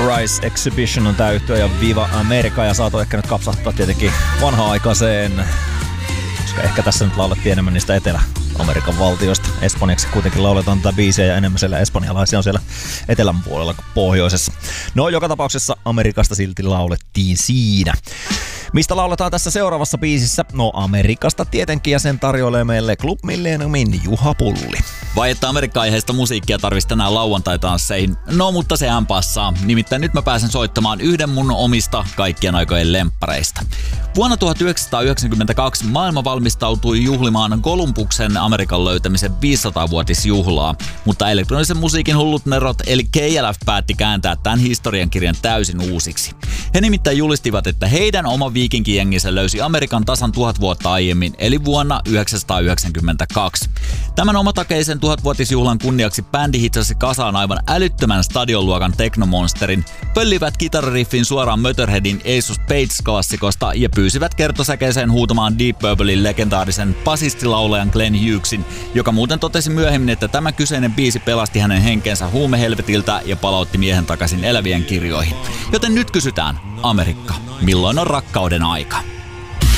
Rise Exhibition on tää yhtyä ja Viva America, ja saatu ehkä nyt kapsahtaa tietenkin vanha-aikaiseen, koska ehkä tässä nyt laulettiin enemmän niistä Etelä-Amerikan valtioista. Espanjaksi kuitenkin lauletaan tätä biisiä ja enemmän siellä espanjalaisia on siellä etelän puolella kuin pohjoisessa. No, joka tapauksessa Amerikasta silti laulettiin siinä. Mistä lauletaan tässä seuraavassa biisissä? No, Amerikasta tietenkin, ja sen tarjoilee meille Club Millenniumin Juha Pulli. Vai että Amerikka-aiheista musiikkia tarvitsisi tänään lauantai-tansseihin? No, mutta sehän passaa. Nimittäin nyt mä pääsen soittamaan yhden mun omista kaikkien aikojen lemppareista. Vuonna 1992 maailma valmistautui juhlimaan Kolumbuksen Amerikan löytämisen 500-vuotisjuhlaa, mutta elektronisen musiikin hullut nerot eli KLF päätti kääntää tämän historiankirjan täysin uusiksi. He nimittäin julistivat, että heidän oma viikinkijenginsä löysi Amerikan tasan 1000 vuotta aiemmin, eli vuonna 1992. Tämän omatakeisen 1000-vuotisjuhlan kunniaksi bändi hitsasi kasaan aivan älyttömän stadionluokan teknomonsterin, pöllivät kitarariffin suoraan Motorheadin Ace of Spades-klassikosta ja pyysivät kertosäkeeseen huutamaan Deep Purplein legendaarisen basistilaulajan Glenn Hughesin, joka muuten totesi myöhemmin, että tämä kyseinen biisi pelasti hänen henkensä huumehelvetiltä ja palautti miehen takaisin elävien kirjoihin. Joten nyt kysytään, Amerikka, milloin on rakkauden aika?